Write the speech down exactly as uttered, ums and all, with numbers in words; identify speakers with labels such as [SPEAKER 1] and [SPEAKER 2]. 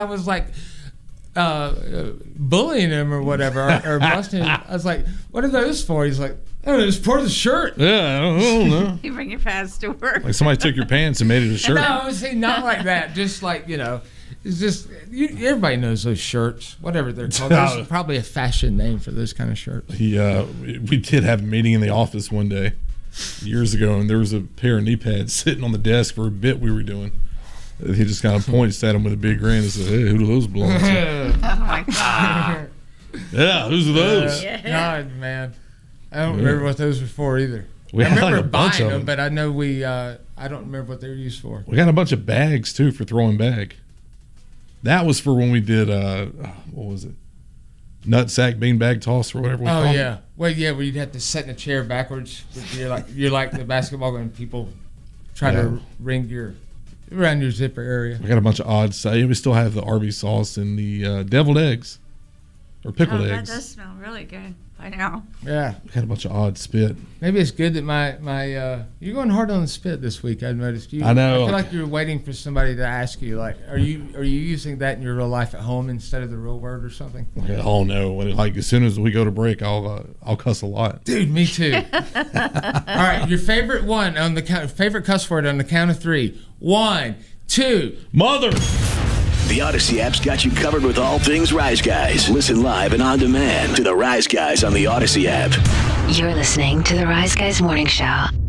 [SPEAKER 1] I was like uh, bullying him or whatever, or, or busting him. I was like, what are those for? He's like, oh, it's part of the shirt.
[SPEAKER 2] Yeah, I don't, I don't know.
[SPEAKER 3] You bring your pants to work.
[SPEAKER 2] Like somebody took your pants and made it a shirt.
[SPEAKER 1] No, see, not like that. Just like, you know, it's just, you, everybody knows those shirts, whatever they're called. There's probably a fashion name for those kind of shirts.
[SPEAKER 2] He, uh, we did have a meeting in the office one day years ago, and there was a pair of knee pads sitting on the desk for a bit we were doing. He just kind of points at him with a big grin and said, hey, who do those belong to?
[SPEAKER 3] Oh, my God.
[SPEAKER 2] Yeah, whose are those?
[SPEAKER 1] Yeah. God, man. I don't yeah. remember what those were for either.
[SPEAKER 2] We
[SPEAKER 1] I
[SPEAKER 2] had
[SPEAKER 1] remember
[SPEAKER 2] like a bunch
[SPEAKER 1] buying
[SPEAKER 2] of
[SPEAKER 1] them,
[SPEAKER 2] them,
[SPEAKER 1] but I know we, uh, I don't remember what they were used for.
[SPEAKER 2] We got a bunch of bags, too, for throwing bag. That was for when we did, uh, what was it? Nutsack beanbag toss or whatever we
[SPEAKER 1] oh,
[SPEAKER 2] call
[SPEAKER 1] yeah.
[SPEAKER 2] it.
[SPEAKER 1] Well, yeah, where you'd have to sit in a chair backwards. You're like, you're like the basketball when people try
[SPEAKER 2] Yeah.
[SPEAKER 1] to ring your, around your zipper area.
[SPEAKER 2] We got a bunch of odd stuff. We still have the Arby's sauce and the uh, deviled eggs or pickled
[SPEAKER 3] oh,
[SPEAKER 2] eggs.
[SPEAKER 3] That does smell really good by now.
[SPEAKER 1] Yeah.
[SPEAKER 2] We had a bunch of odd spit.
[SPEAKER 1] Maybe it's good that my, my uh, you're going hard on the spit this week, I've noticed. You,
[SPEAKER 2] I know.
[SPEAKER 1] I feel like you're waiting for somebody to ask you, like, are you are you using that in your real life at home instead of the real word or something?
[SPEAKER 2] Oh, no. When it, like, as soon as we go to break, I'll uh, I'll cuss a lot.
[SPEAKER 1] Dude, me too. All right, your favorite one on the count, favorite cuss word on the count of three. One, two.
[SPEAKER 2] Mother!
[SPEAKER 4] The Odyssey app's got you covered with all things Rise Guys. Listen live and on demand to the Rise Guys on the Odyssey app.
[SPEAKER 5] You're listening to the Rise Guys Morning Show.